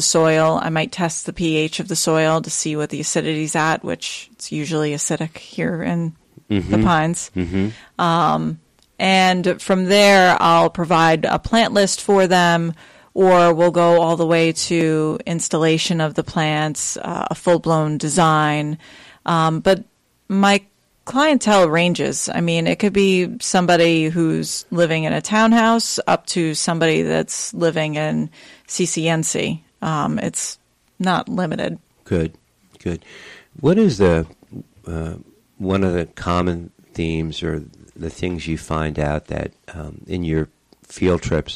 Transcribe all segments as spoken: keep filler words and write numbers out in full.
the soil. I might test the pH of the soil to see what the acidity's at, which it's usually acidic here in mm-hmm. the pines. Mm-hmm. Um, and from there, I'll provide a plant list for them, or we'll go all the way to installation of the plants, uh, a full-blown design. Um, but my clientele ranges. I mean, it could be somebody who's living in a townhouse up to somebody that's living in C C N C. Um, it's not limited. Good, good. What is the uh, one of the common themes or the things you find out that um, in your field trips,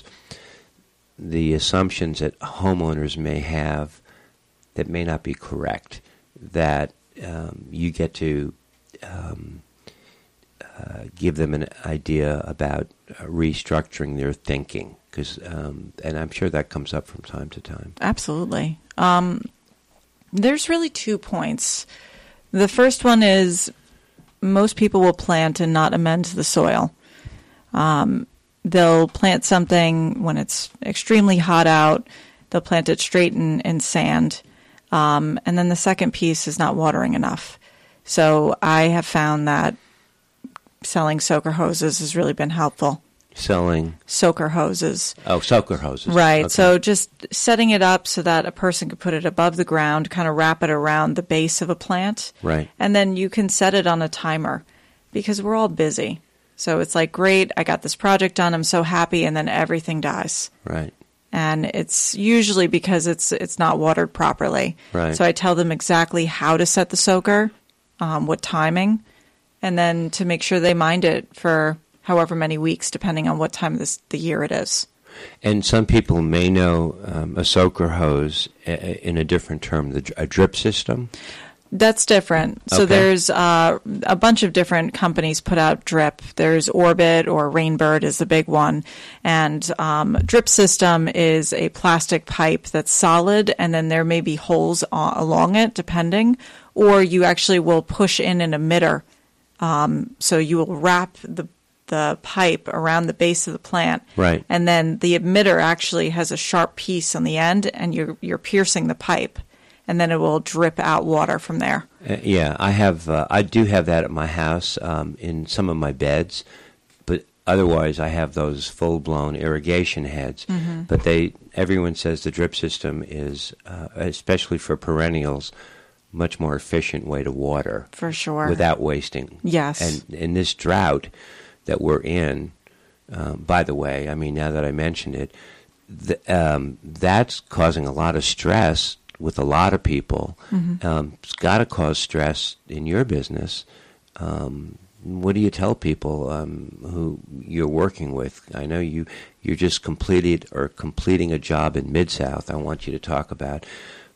the assumptions that homeowners may have that may not be correct, that um, you get to Um, uh, give them an idea about uh, restructuring their thinking, because, um, and I'm sure that comes up from time to time. Absolutely. Um, there's really two points. The first one is most people will plant and not amend the soil. Um, they'll plant something when it's extremely hot out. They'll plant it straight in, in sand. Um, and then the second piece is not watering enough. So I have found that selling soaker hoses has really been helpful. Selling? Soaker hoses. Oh, soaker hoses. Right. Okay. So just setting it up so that a person could put it above the ground, kind of wrap it around the base of a plant. Right. And then you can set it on a timer because we're all busy. So it's like, great, I got this project done, I'm so happy, and then everything dies. Right. And it's usually because it's it's not watered properly. Right. So I tell them exactly how to set the soaker. Um, what timing, and then to make sure they mind it for however many weeks, depending on what time of this, the year it is. And some people may know um, a soaker hose in a different term, the, a drip system. That's different. So okay. there's uh, a bunch of different companies put out drip. There's Orbit or Rainbird is the big one. And um, drip system is a plastic pipe that's solid, and then there may be holes a- along it, depending. Or you actually will push in an emitter. Um, so you will wrap the the pipe around the base of the plant. Right. And then the emitter actually has a sharp piece on the end, and you're you're piercing the pipe. And then it will drip out water from there. Uh, yeah, I have. Uh, I do have that at my house um, in some of my beds, but otherwise I have those full-blown irrigation heads. Mm-hmm. But they, everyone says the drip system is, uh, especially for perennials, much more efficient way to water. For sure. Without wasting. Yes. And in this drought that we're in, um, by the way, I mean, now that I mentioned it, the, um, that's causing a lot of stress with a lot of people. Mm-hmm. Um, it's got to cause stress in your business. Um, what do you tell people um, who you're working with? I know you, you're just completed or completing a job in Mid-South. I want you to talk about,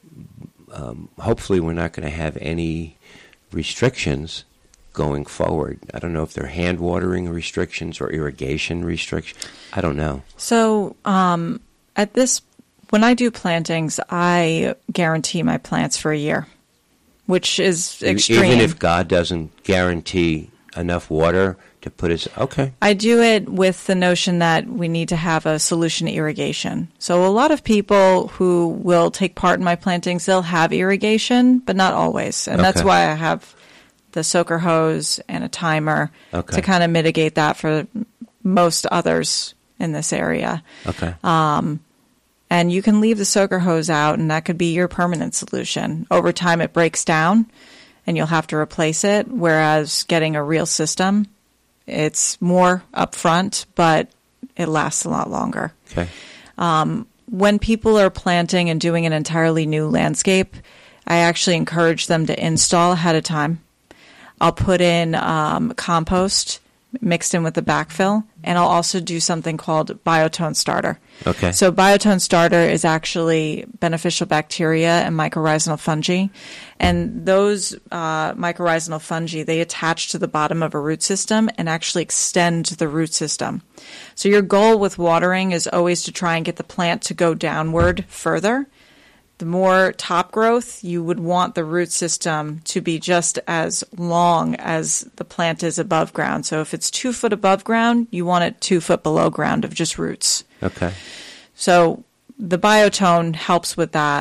um, hopefully we're not going to have any restrictions going forward. I don't know if they're hand watering restrictions or irrigation restrictions. I don't know. So um, at this When I do plantings, I guarantee my plants for a year, which is extreme. Even if God doesn't guarantee enough water to put it, okay. I do it with the notion that we need to have a solution to irrigation. So a lot of people who will take part in my plantings, they'll have irrigation, but not always. And okay. that's why I have the soaker hose and a timer okay. to kind of mitigate that for most others in this area. Okay. Um, and you can leave the soaker hose out, and that could be your permanent solution. Over time, it breaks down, and you'll have to replace it, whereas getting a real system, it's more upfront, but it lasts a lot longer. Okay. Um, when people are planting and doing an entirely new landscape, I actually encourage them to install ahead of time. I'll put in um, compost mixed in with the backfill, and I'll also do something called Biotone Starter. Okay. So Biotone Starter is actually beneficial bacteria and mycorrhizal fungi, and those uh, mycorrhizal fungi, they attach to the bottom of a root system and actually extend the root system. So your goal with watering is always to try and get the plant to go downward further. The more top growth, you would want the root system to be just as long as the plant is above ground. So if it's two foot above ground, you want it two foot below ground of just roots. Okay. So the Biotone helps with that.